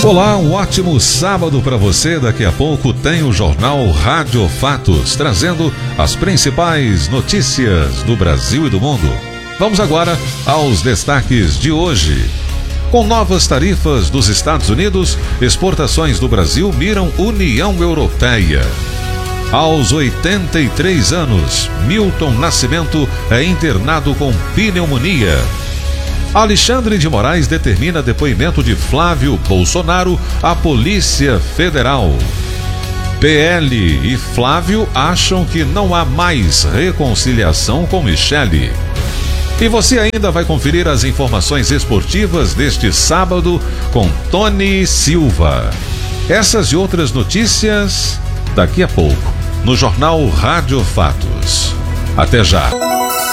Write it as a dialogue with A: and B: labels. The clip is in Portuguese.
A: Olá, um ótimo sábado para você. Daqui a pouco tem o Jornal Rádio Fatos, trazendo as principais notícias do Brasil e do mundo. Vamos agora aos destaques de hoje. Com novas tarifas dos Estados Unidos, exportações do Brasil miram União Europeia. Aos 83 anos, Milton Nascimento é internado com pneumonia. Alexandre de Moraes determina depoimento de Flávio Bolsonaro à Polícia Federal. PL e Flávio acham que não há mais reconciliação com Michele. E você ainda vai conferir as informações esportivas deste sábado com Tony Silva. Essas e outras notícias daqui a pouco, no Jornal Rádio Fatos. Até já!